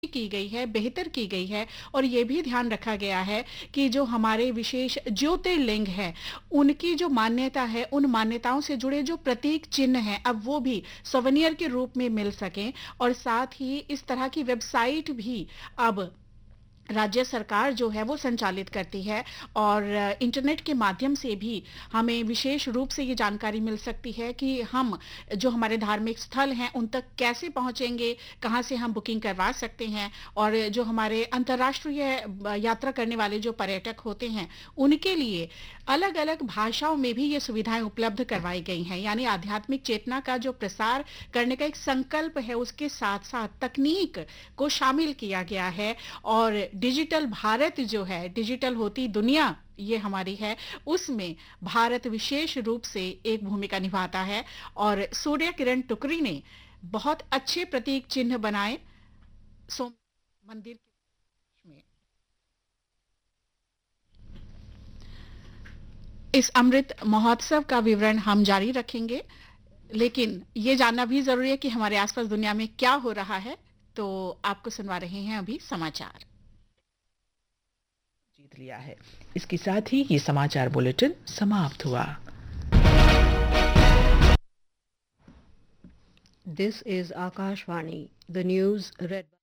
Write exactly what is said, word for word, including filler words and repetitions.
की गई है, बेहतर की गई है और ये भी ध्यान रखा गया है कि जो हमारे विशेष ज्योतिर्लिंग हैं, उनकी जो मान्यता है, उन मान्यताओं से जुड़े जो प्रतीक चिन्ह हैं, अब वो भी सोवेनियर के रूप में मिल सकें और साथ ही इस तरह की वेबसाइट भी अब राज्य सरकार जो है वो संचालित करती है और इंटरनेट के माध्यम से भी हमें विशेष रूप से ये जानकारी मिल सकती है कि हम जो हमारे धार्मिक स्थल हैं उन तक कैसे पहुंचेंगे, कहां से हम बुकिंग करवा सकते हैं और जो हमारे अंतर्राष्ट्रीय यात्रा करने वाले जो पर्यटक होते हैं उनके लिए अलग-अलग भाषाओं में भी ये सुविधाएं उपलब्ध करवाई गई हैं। यानी आध्यात्मिक चेतना का जो प्रसार करने का एक संकल्प है उसके साथ-साथ तकनीक को शामिल किया गया है और डिजिटल भारत जो है, डिजिटल होती दुनिया ये हमारी है, उसमें भारत विशेष रूप से एक भूमिका निभाता है और सूर्य किरण टुकरी ने बहुत अच्छे प्रतीक चिन्ह बनाए सोम मंदिर में। इस अमृत महोत्सव का विवरण हम जारी रखेंगे, लेकिन ये जानना भी जरूरी है कि हमारे आसपास दुनिया में क्या हो रहा है, तो आपको सुनवा रहे हैं अभी समाचार। जीत लिया है। इसके साथ ही ये समाचार बुलेटिन समाप्त हुआ। This is Akashvani, the news read by